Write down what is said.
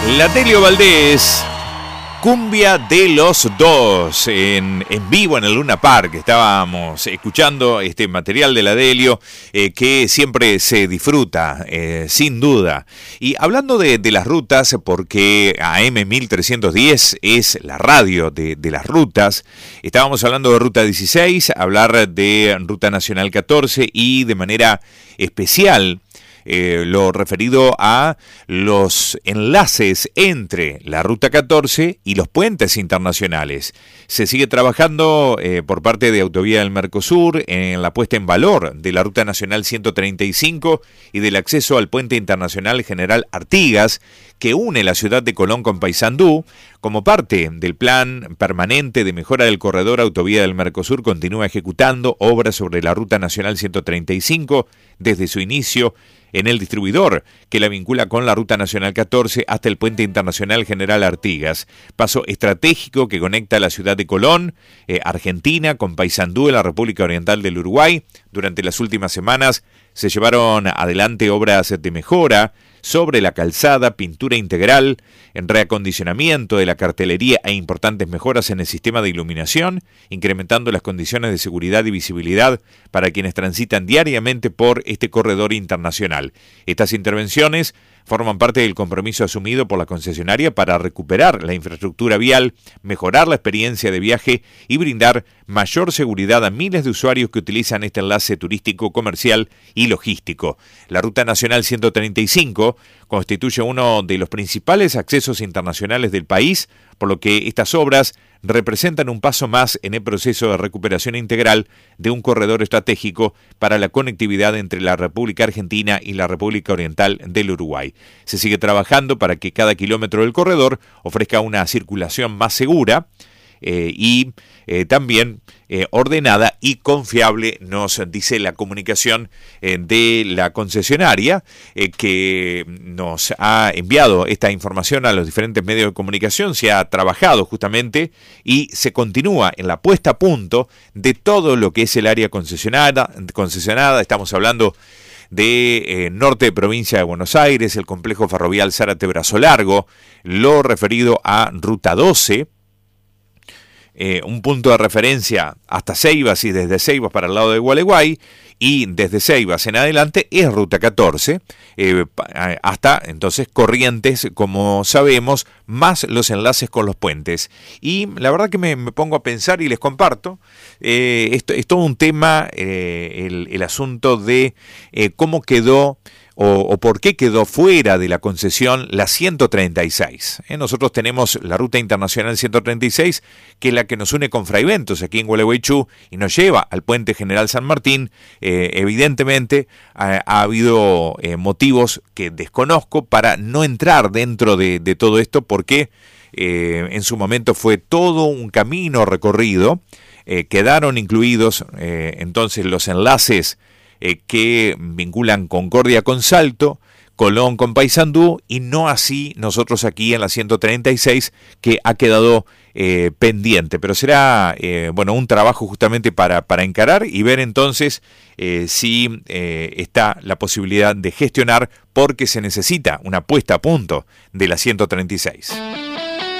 La Delio Valdés, Cumbia de los Dos, en vivo en el Luna Park. Estábamos escuchando este material de la Delio que siempre se disfruta, sin duda. Y hablando de las rutas, porque AM 1310 es la radio de las rutas, estábamos hablando de Ruta 16, hablar de Ruta Nacional 14 y de manera especial lo referido a los enlaces entre la Ruta 14 y los puentes internacionales. Se sigue trabajando por parte de Autovía del Mercosur en la puesta en valor de la Ruta Nacional 135 y del acceso al puente internacional General Artigas, que une la ciudad de Colón con Paysandú. Como parte del plan permanente de mejora del corredor, Autovía del Mercosur continúa ejecutando obras sobre la Ruta Nacional 135 desde su inicio en el distribuidor que la vincula con la Ruta Nacional 14 hasta el Puente Internacional General Artigas, paso estratégico que conecta la ciudad de Colón, Argentina, con Paysandú en la República Oriental del Uruguay. Durante las últimas semanas se llevaron adelante obras de mejora sobre la calzada, pintura integral, en reacondicionamiento de la cartelería e importantes mejoras en el sistema de iluminación, incrementando las condiciones de seguridad y visibilidad para quienes transitan diariamente por este corredor internacional. Estas intervenciones forman parte del compromiso asumido por la concesionaria para recuperar la infraestructura vial, mejorar la experiencia de viaje y brindar mayor seguridad a miles de usuarios que utilizan este enlace turístico, comercial y logístico. La Ruta Nacional 135 constituye uno de los principales accesos internacionales del país, por lo que estas obras representan un paso más en el proceso de recuperación integral de un corredor estratégico para la conectividad entre la República Argentina y la República Oriental del Uruguay. Se sigue trabajando para que cada kilómetro del corredor ofrezca una circulación más segura y también ordenada y confiable, nos dice la comunicación de la concesionaria que nos ha enviado esta información a los diferentes medios de comunicación. Se ha trabajado justamente y se continúa en la puesta a punto de todo lo que es el área concesionada. Estamos hablando de norte de provincia de Buenos Aires, el complejo ferrovial Zárate-Brazo Largo, lo referido a Ruta 12, un punto de referencia hasta Ceibas y desde Ceibas para el lado de Gualeguay, y desde Ceibas en adelante es Ruta 14, hasta entonces Corrientes, como sabemos, más los enlaces con los puentes. Y la verdad que me pongo a pensar y les comparto, esto es todo un tema, el asunto de cómo quedó o por qué quedó fuera de la concesión la 136. Nosotros tenemos la Ruta Internacional 136, que es la que nos une con Fraiventos aquí en Gualeguaychú y nos lleva al Puente General San Martín. Evidentemente ha habido motivos que desconozco para no entrar dentro de todo esto, porque en su momento fue todo un camino recorrido. Quedaron incluidos entonces los enlaces que vinculan Concordia con Salto, Colón con Paysandú, y no así nosotros aquí en la 136, que ha quedado pendiente. Pero será un trabajo justamente para encarar y ver entonces si está la posibilidad de gestionar, porque se necesita una puesta a punto de la 136.